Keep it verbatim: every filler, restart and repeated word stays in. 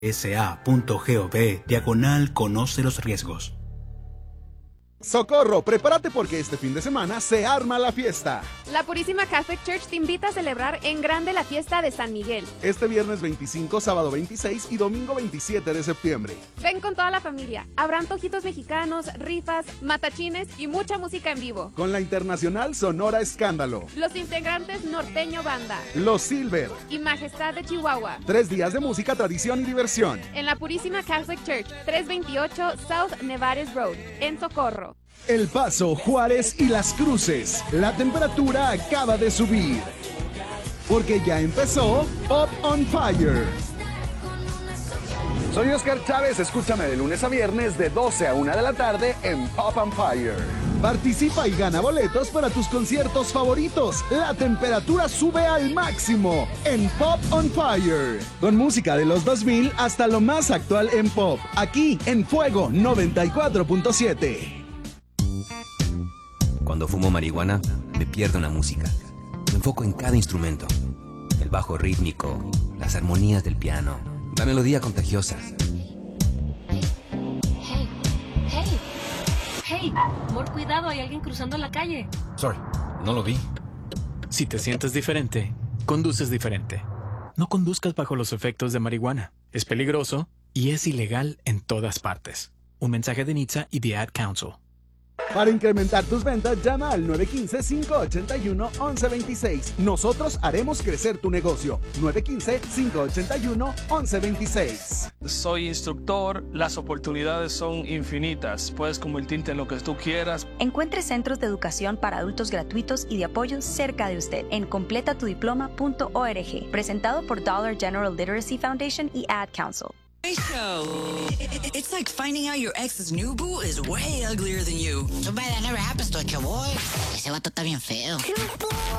sa.gov diagonal conoce los riesgos. ¡Socorro! Prepárate porque este fin de semana se arma la fiesta. La Purísima Catholic Church te invita a celebrar en grande la fiesta de San Miguel. Este viernes veinticinco, sábado veintiséis y domingo veintisiete de septiembre. Ven con toda la familia. Habrá antojitos mexicanos, rifas, matachines y mucha música en vivo. Con la internacional Sonora Escándalo. Los integrantes Norteño Banda. Los Silver. Y Majestad de Chihuahua. Tres días de música, tradición y diversión. En la Purísima Catholic Church, trescientos veintiocho South Nevares Road, en Socorro. El Paso, Juárez y Las Cruces. La temperatura acaba de subir. Porque ya empezó Pop on Fire. Soy Oscar Chávez, escúchame de lunes a viernes de doce a una de la tarde en Pop on Fire. Participa y gana boletos para tus conciertos favoritos. La temperatura sube al máximo en Pop on Fire. Con música de los dos mil hasta lo más actual en pop. Aquí en Fuego noventa y cuatro punto siete. Cuando fumo marihuana, me pierdo en la música. Me enfoco en cada instrumento. El bajo rítmico, las armonías del piano, la melodía contagiosa. Hey, hey, hey, amor, cuidado, hay alguien cruzando la calle. Sorry, no lo vi. Si te sientes diferente, conduces diferente. No conduzcas bajo los efectos de marihuana. Es peligroso y es ilegal en todas partes. Un mensaje de N H T S A y The Ad Council. Para incrementar tus ventas, llama al nueve uno cinco, cinco ocho uno, once veintiséis. Nosotros haremos crecer tu negocio. nueve uno cinco, cinco ocho uno, once veintiséis. Soy instructor, las oportunidades son infinitas. Puedes convertirte en lo que tú quieras. Encuentre centros de educación para adultos gratuitos y de apoyo cerca de usted en completa tu diploma punto org. Presentado por Dollar General Literacy Foundation y Ad Council. Show. It's like finding out your ex's new boo is way uglier than you. Too bad that never happens to a boy. Ese vato está bien feo.